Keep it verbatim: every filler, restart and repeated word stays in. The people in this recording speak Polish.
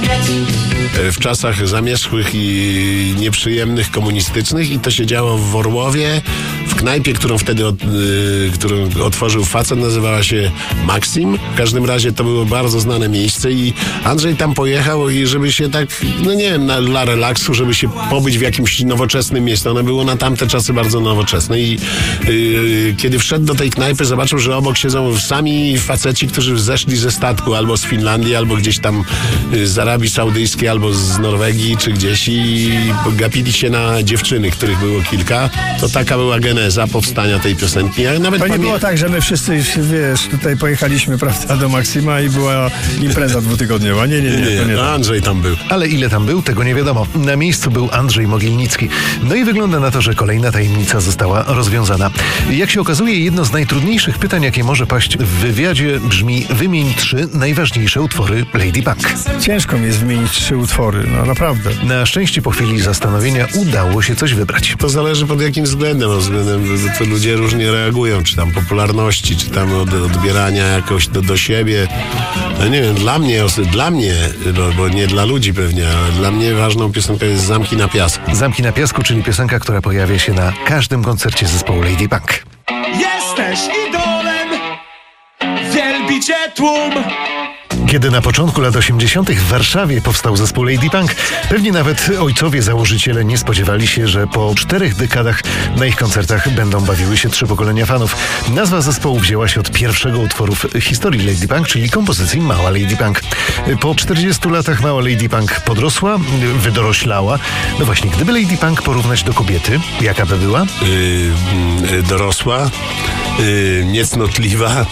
w czasach zamierzchłych i nieprzyjemnych, komunistycznych, i to się działo w Orłowie, w knajpie, którą wtedy od, y, którą otworzył facet, nazywała się Maxim. W każdym razie to było bardzo znane miejsce i Andrzej tam pojechał, i żeby się tak, no nie wiem, na, dla relaksu, żeby się pobyć w jakimś nowoczesnym miejscu. Ono było na tamte czasy bardzo nowoczesne i y, kiedy wszedł do tej knajpy, zobaczył, że obok siedzą sami faceci, którzy zeszli ze statku albo z Finlandii, albo gdzieś tam y, z Arabii Saudyjskiej, albo z Norwegii, czy gdzieś, i gapili się na dziewczyny, których było kilka. To taka była geneza powstania tej piosenki. Ja nawet to nie pamię- było tak, że my wszyscy, wiesz, tutaj pojechaliśmy, prawda, do Maksima i była impreza dwutygodniowa. Nie, nie, nie. Nie, to nie no tak. Andrzej tam był. Ale ile tam był, tego nie wiadomo. Na miejscu był Andrzej Mogilnicki. No i wygląda na to, że kolejna tajemnica została rozwiązana. Jak się okazuje, jedno z najtrudniejszych pytań, jakie może paść w wywiadzie, brzmi: wymień trzy najważniejsze utwory Lady Punk. Ciężko mi jest wymienić trzy utwory, no naprawdę. Na szczęście po chwili zastanowienia udało się coś wybrać. To zależy pod jakim względem. Pod względem, to ludzie różnie reagują, czy tam popularności, czy tam od, odbierania jakoś do, do siebie. No nie wiem, dla mnie, dla mnie, no, bo nie dla ludzi pewnie, ale dla mnie ważną piosenką jest Zamki na piasku. Zamki na piasku, czyli piosenka, która pojawia się na każdym koncercie zespołu Lady Punk. Jesteś idolem, wielbi cię tłum. Kiedy na początku lat osiemdziesiątych w Warszawie powstał zespół Lady Punk, pewnie nawet ojcowie założyciele nie spodziewali się, że po czterech dekadach na ich koncertach będą bawiły się trzy pokolenia fanów. Nazwa zespołu wzięła się od pierwszego utworu w historii Lady Punk, czyli kompozycji Mała Lady Punk. Po czterdziestu latach Mała Lady Punk podrosła, wydoroślała. No właśnie, gdyby Lady Punk porównać do kobiety, jaka by była? Yy, yy, dorosła, yy, niecnotliwa,